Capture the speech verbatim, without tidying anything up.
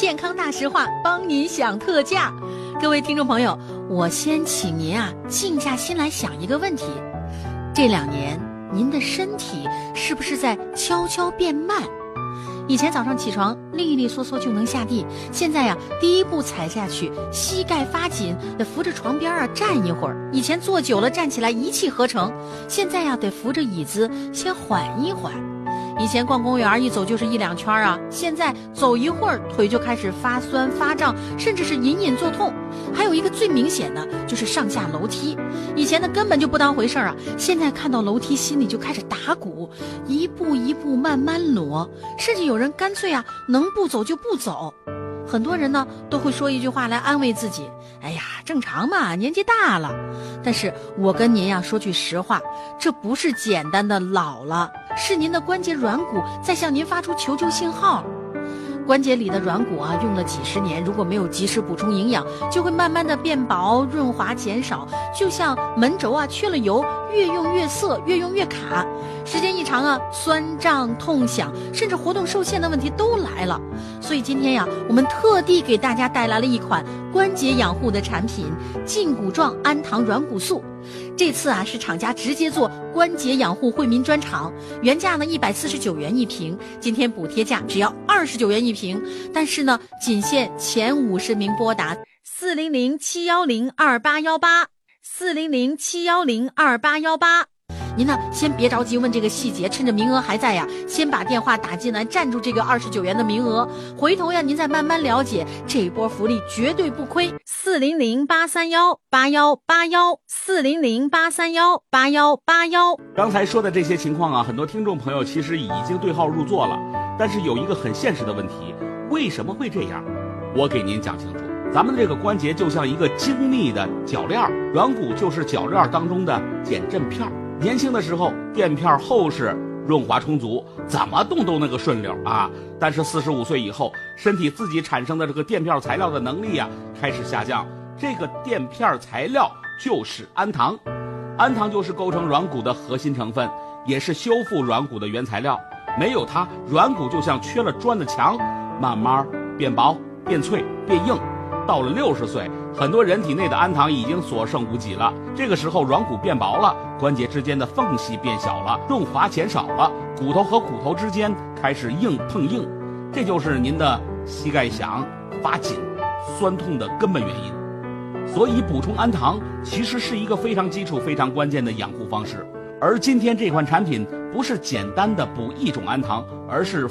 健康大实话，帮您享特价。各位听众朋友，我先请您啊静下心来想一个问题：这两年您的身体是不是在悄悄变慢？以前早上起床利利索索就能下地，现在呀、啊、第一步踩下去膝盖发紧，得扶着床边啊站一会儿。以前坐久了站起来一气呵成，现在呀、啊、得扶着椅子先缓一缓。以前逛公园一走就是一两圈啊，现在走一会儿腿就开始发酸发胀，甚至是隐隐作痛。还有一个最明显的就是上下楼梯，以前呢根本就不当回事啊，现在看到楼梯心里就开始打鼓，一步一步慢慢挪，甚至有人干脆啊能不走就不走。很多人呢都会说一句话来安慰自己，哎呀正常嘛，年纪大了。但是我跟您呀说句实话，这不是简单的老了，是您的关节软骨在向您发出求救信号。关节里的软骨啊用了几十年，如果没有及时补充营养，就会慢慢的变薄，润滑减少，就像门轴啊缺了油，越用越涩，越用越卡。时间一长啊，酸胀痛响，甚至活动受限的问题都来了。所以今天呀，我们特地给大家带来了一款关节养护的产品——胫骨状氨糖软骨素。这次啊是厂家直接做关节养护惠民专场，原价呢一百四十九元一瓶，今天补贴价只要二十九元一瓶，但是呢仅限前五十名拨打四零零七幺零二八幺八四零零七幺零二八幺八。您呢先别着急问这个细节，趁着名额还在呀，先把电话打进来，占住这个二十九元的名额，回头呀您再慢慢了解，这一波福利绝对不亏。四零零八三幺八幺八幺四零零八三幺八幺八幺。 刚才说的这些情况啊，很多听众朋友其实已经对号入座了，但是有一个很现实的问题，为什么会这样？我给您讲清楚。咱们这个关节就像一个精密的铰链，软骨就是铰链当中的减震片。年轻的时候垫片厚实，润滑充足，怎么动都那个顺溜啊。但是四十五岁以后，身体自己产生的这个垫片材料的能力啊开始下降。这个垫片材料就是氨糖，氨糖就是构成软骨的核心成分，也是修复软骨的原材料。没有它，软骨就像缺了砖的墙，慢慢变薄、变脆、变硬。到了六十岁，很多人体内的氨糖已经所剩无几了。这个时候软骨变薄了，关节之间的缝隙变小了，润滑减少了，骨头和骨头之间开始硬碰硬，这就是您的膝盖响、发紧、酸痛的根本原因。所以补充氨糖其实是一个非常基础、非常关键的养护方式。而今天这款产品不是简单的补一种氨糖，而是